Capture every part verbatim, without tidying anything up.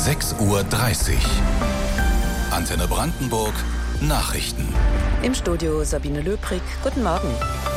sechs Uhr dreißig. Antenne Brandenburg Nachrichten. Im Studio Sabine Löbrig. Guten Morgen.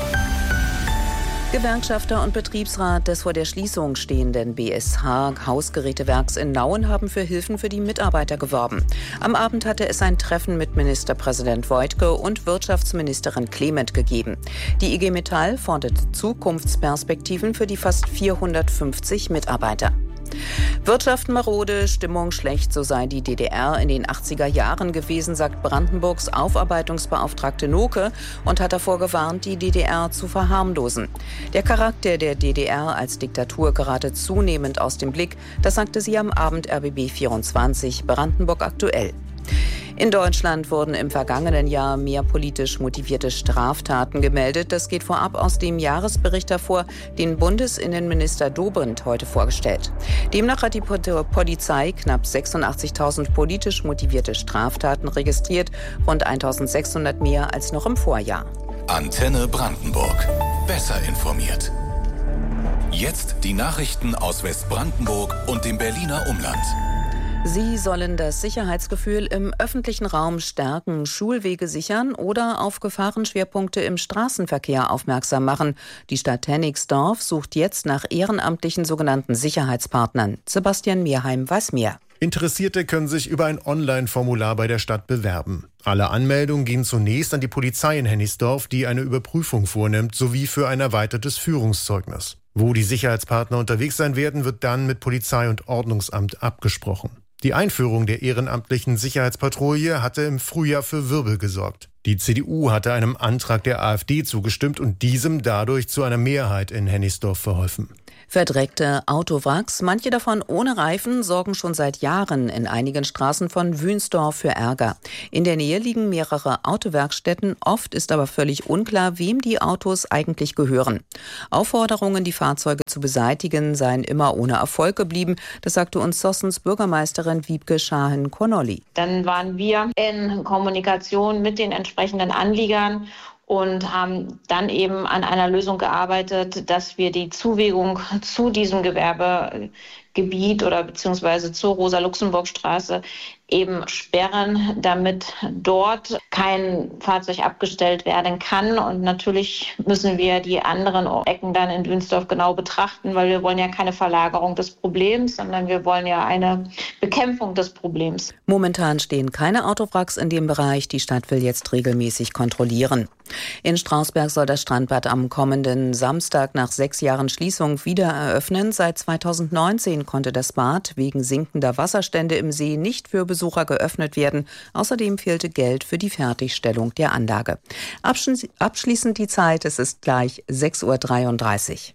Gewerkschafter und Betriebsrat des vor der Schließung stehenden B S H-Hausgerätewerks in Nauen haben für Hilfen für die Mitarbeiter geworben. Am Abend hatte es ein Treffen mit Ministerpräsident Woidke und Wirtschaftsministerin Clement gegeben. Die I G Metall fordert Zukunftsperspektiven für die fast vierhundertfünfzig Mitarbeiter. Wirtschaft marode, Stimmung schlecht, so sei die D D R in den achtziger Jahren gewesen, sagt Brandenburgs Aufarbeitungsbeauftragte Noke und hat davor gewarnt, die D D R zu verharmlosen. Der Charakter der D D R als Diktatur gerate zunehmend aus dem Blick, das sagte sie am Abend R B B vierundzwanzig, Brandenburg aktuell. In Deutschland wurden im vergangenen Jahr mehr politisch motivierte Straftaten gemeldet. Das geht vorab aus dem Jahresbericht hervor, den Bundesinnenminister Dobrindt heute vorgestellt. Demnach hat die Polizei knapp sechsundachtzigtausend politisch motivierte Straftaten registriert, rund eintausendsechshundert mehr als noch im Vorjahr. Antenne Brandenburg. Besser informiert. Jetzt die Nachrichten aus Westbrandenburg und dem Berliner Umland. Sie sollen das Sicherheitsgefühl im öffentlichen Raum stärken, Schulwege sichern oder auf Gefahrenschwerpunkte im Straßenverkehr aufmerksam machen. Die Stadt Hennigsdorf sucht jetzt nach ehrenamtlichen sogenannten Sicherheitspartnern. Sebastian Mehrheim weiß mehr. Interessierte können sich über ein Online-Formular bei der Stadt bewerben. Alle Anmeldungen gehen zunächst an die Polizei in Hennigsdorf, die eine Überprüfung vornimmt, sowie für ein erweitertes Führungszeugnis. Wo die Sicherheitspartner unterwegs sein werden, wird dann mit Polizei und Ordnungsamt abgesprochen. Die Einführung der ehrenamtlichen Sicherheitspatrouille hatte im Frühjahr für Wirbel gesorgt. Die C D U hatte einem Antrag der AfD zugestimmt und diesem dadurch zu einer Mehrheit in Hennigsdorf verholfen. Verdreckte Autowracks, manche davon ohne Reifen, sorgen schon seit Jahren in einigen Straßen von Wünsdorf für Ärger. In der Nähe liegen mehrere Autowerkstätten, oft ist aber völlig unklar, wem die Autos eigentlich gehören. Aufforderungen, die Fahrzeuge zu beseitigen, seien immer ohne Erfolg geblieben. Das sagte uns Sossens Bürgermeisterin Wiebke Schahen-Connolly. Dann waren wir in Kommunikation mit den entsprechenden Anliegern und haben dann eben an einer Lösung gearbeitet, dass wir die Zuwegung zu diesem Gewerbegebiet oder beziehungsweise zur Rosa-Luxemburg-Straße eben sperren, damit dort kein Fahrzeug abgestellt werden kann. Und natürlich müssen wir die anderen Ecken dann in Wünsdorf genau betrachten, weil wir wollen ja keine Verlagerung des Problems, sondern wir wollen ja eine Bekämpfung des Problems. Momentan stehen keine Autowracks in dem Bereich. Die Stadt will jetzt regelmäßig kontrollieren. In Strausberg soll das Strandbad am kommenden Samstag nach sechs Jahren Schließung wieder eröffnen. Seit zweitausendneunzehn konnte das Bad wegen sinkender Wasserstände im See nicht für Besucher geöffnet werden. Außerdem fehlte Geld für die Fertigstellung der Anlage. Abschli- abschließend die Zeit, es ist gleich sechs Uhr dreiunddreißig.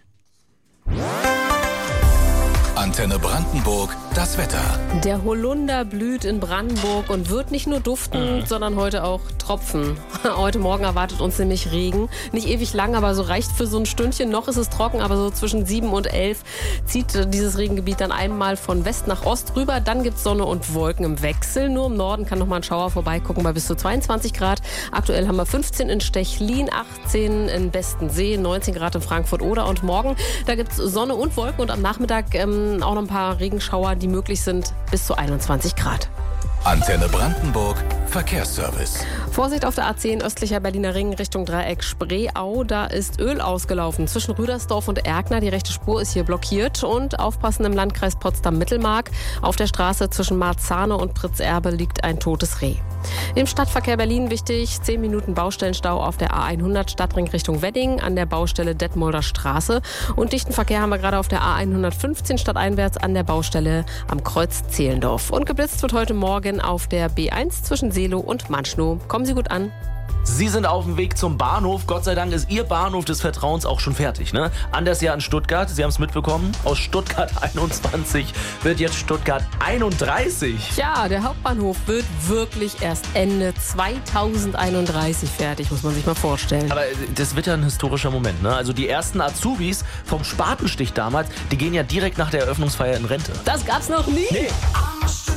Antenne Brandenburg, das Wetter. Der Holunder blüht in Brandenburg und wird nicht nur duften, mhm. sondern heute auch tropfen. Heute Morgen erwartet uns nämlich Regen. Nicht ewig lang, aber so reicht für so ein Stündchen. Noch ist es trocken, aber so zwischen sieben und elf zieht dieses Regengebiet dann einmal von West nach Ost rüber. Dann gibt es Sonne und Wolken im Wechsel. Nur im Norden kann noch mal ein Schauer vorbeigucken bei bis zu zweiundzwanzig Grad. Aktuell haben wir fünfzehn in Stechlin, achtzehn in Bestensee, neunzehn Grad in Frankfurt-Oder. Und morgen, da gibt es Sonne und Wolken und am Nachmittag ähm, auch noch ein paar Regenschauer, die möglich sind, bis zu einundzwanzig Grad. Antenne Brandenburg, Verkehrsservice. Vorsicht auf der A zehn östlicher Berliner Ring Richtung Dreieck Spreeau. Da ist Öl ausgelaufen zwischen Rüdersdorf und Erkner. Die rechte Spur ist hier blockiert. Und aufpassen im Landkreis Potsdam-Mittelmark. Auf der Straße zwischen Marzahne und Pritzerbe liegt ein totes Reh. Im Stadtverkehr Berlin wichtig, zehn Minuten Baustellenstau auf der A hundert Stadtring Richtung Wedding an der Baustelle Detmolder Straße. Und dichten Verkehr haben wir gerade auf der A hundertfünfzehn stadteinwärts an der Baustelle am Kreuz Zehlendorf. Und geblitzt wird heute Morgen auf der B eins zwischen Seelow und Manschnow. Kommen Sie gut an. Sie sind auf dem Weg zum Bahnhof. Gott sei Dank ist Ihr Bahnhof des Vertrauens auch schon fertig, ne? Anders ja in Stuttgart. Sie haben es mitbekommen. Aus Stuttgart einundzwanzig wird jetzt Stuttgart einunddreißig. Ja, der Hauptbahnhof wird wirklich erst Ende zweitausendeinunddreißig fertig, muss man sich mal vorstellen. Aber das wird ja ein historischer Moment, ne? Also die ersten Azubis vom Spatenstich damals, die gehen ja direkt nach der Eröffnungsfeier in Rente. Das gab's noch nie. Nee.